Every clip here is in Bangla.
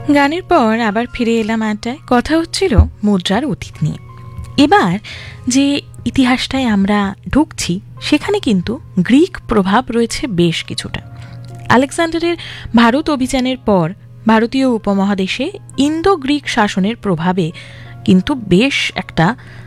গানের পর আবার ফিরে এলাম আড্ডায়। কথা হচ্ছিল মুদ্রার অতীত নিয়ে। এবার যে ইতিহাসটায় আমরা ঢুকছি সেখানে কিন্তু গ্রিক প্রভাব রয়েছে বেশ কিছুটা। আলেকজান্ডারের ভারত অভিযানের পর ভারতীয় উপমহাদেশে ইন্দো গ্রিক শাসনের প্রভাবে কিন্তু বেশ একটা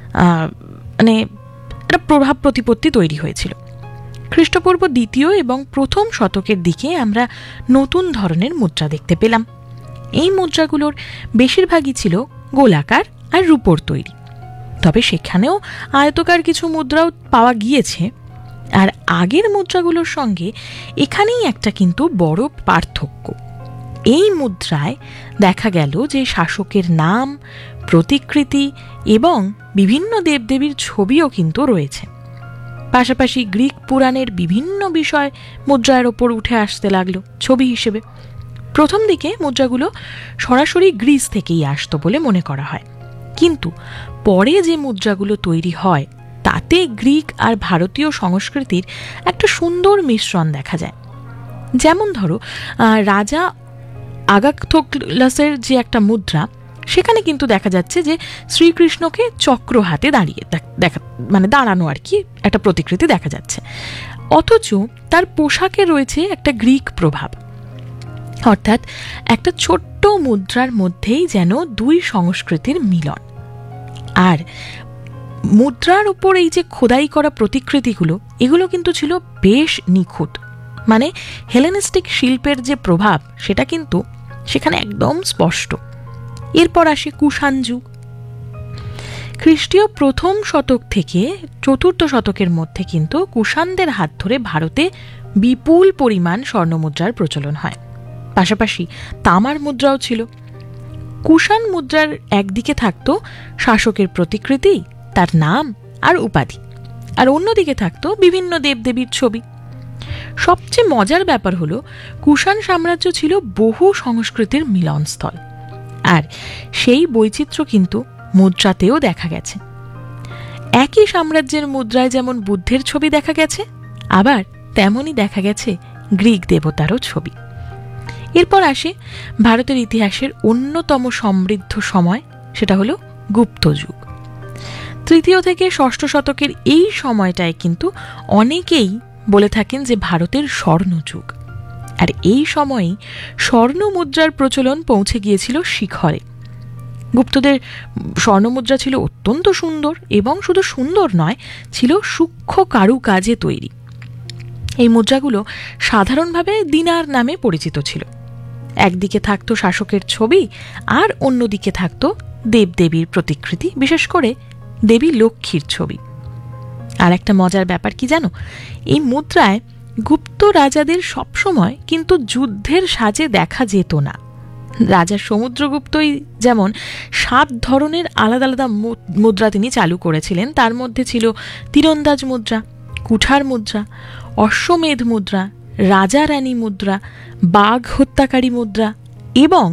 প্রভাব প্রতিপত্তি তৈরি হয়েছিল। খ্রিস্টপূর্ব ২য় এবং প্রথম শতকের দিকে আমরা নতুন ধরনের মুদ্রা দেখতে পেলাম। এই মুদ্রাগুলোর বেশিরভাগই ছিল গোলাকার আর রূপোর তৈরি, তবে সেখানেও আয়তকার কিছু মুদ্রাও পাওয়া গিয়েছে। আর আগের মুদ্রাগুলোর সঙ্গে এখানেই একটা কিন্তু বড় পার্থক্য। এই মুদ্রায় দেখা গেল যে শাসকের নাম, প্রতিকৃতি এবং বিভিন্ন দেবদেবীর ছবিও কিন্তু রয়েছে। পাশাপাশি গ্রিক পুরাণের বিভিন্ন বিষয় মুদ্রার ওপর উঠে আসতে লাগলো ছবি হিসেবে। প্রথম দিকে মুদ্রাগুলো সরাসরি গ্রিস থেকেই আসতো বলে মনে করা হয়, কিন্তু পরে যে মুদ্রাগুলো তৈরি হয় তাতে গ্রিক আর ভারতীয় সংস্কৃতির একটা সুন্দর মিশ্রণ দেখা যায়। যেমন ধরো রাজা আগাথোক্লাসের যে একটা মুদ্রা, সেখানে কিন্তু দেখা যাচ্ছে যে শ্রীকৃষ্ণকে চক্র হাতে দাঁড়ানো আর কি একটা প্রতিকৃতি দেখা যাচ্ছে, অথচ তার পোশাকে রয়েছে একটা গ্রিক প্রভাব। অর্থাৎ একটা ছোট্ট মুদ্রার মধ্যেই যেন দুই সংস্কৃতির মিলন। আর মুদ্রার উপর এই যে খোদাই করা প্রতিকৃতিগুলো, এগুলো কিন্তু ছিল বেশ নিখুঁত। মানে হেলেনিস্টিক শিল্পের যে প্রভাব সেটা কিন্তু সেখানে একদম স্পষ্ট। এরপর আসে কুষাণ যুগ। খ্রিস্টীয় প্রথম শতক থেকে চতুর্থ শতকের মধ্যে কিন্তু কুষাণদের হাত ধরে ভারতে বিপুল পরিমাণ স্বর্ণমুদ্রার প্রচলন হয়। পাশাপাশি তামার মুদ্রাও ছিল। কুষাণ মুদ্রার একদিকে থাকতো শাসকের প্রতিকৃতি, তার নাম আর উপাধি, আর অন্যদিকে থাকতো বিভিন্ন দেবদেবীর ছবি। সবচেয়ে মজার ব্যাপার হলো কুষাণ সাম্রাজ্য ছিল বহু সংস্কৃতির মিলনস্থল, আর সেই বৈচিত্র্য কিন্তু মুদ্রাতেও দেখা গেছে। একই সাম্রাজ্যের মুদ্রায় যেমন বুদ্ধের ছবি দেখা গেছে, আবার তেমনই দেখা গেছে গ্রিক দেবতারও ছবি। এরপর আসে ভারতের ইতিহাসের অন্যতম সমৃদ্ধ সময়, সেটা হলো গুপ্ত যুগ। তৃতীয় থেকে ষষ্ঠ শতকের এই সময়টায় কিন্তু অনেকেই বলে থাকেন যে ভারতের স্বর্ণযুগ। আর এই সময়েই স্বর্ণ মুদ্রার প্রচলন পৌঁছে গিয়েছিল শিখরে। গুপ্তদের স্বর্ণমুদ্রা ছিল অত্যন্ত সুন্দর, এবং শুধু সুন্দর নয়, ছিল সূক্ষ্ম কারুকাজে তৈরি। এই মুদ্রাগুলো সাধারণভাবে দিনার নামে পরিচিত ছিল। একদিকে থাকতো শাসকের ছবি, আর অন্যদিকে থাকতো দেবদেবীর প্রতিকৃতি, বিশেষ করে দেবী লক্ষ্মীর ছবি। আর একটা মজার ব্যাপার কি জানো, এই মুদ্রায় গুপ্ত রাজাদের সবসময় কিন্তু যুদ্ধের সাজে দেখা যেত না। রাজা সমুদ্রগুপ্তই যেমন 7 ধরনের আলাদা আলাদা মুদ্রা তিনি চালু করেছিলেন। তার মধ্যে ছিল তীরন্দাজ মুদ্রা, কুঠার মুদ্রা, অশ্বমেধ মুদ্রা, রাজা রানী মুদ্রা, বাঘ হত্যাকারী মুদ্রা এবং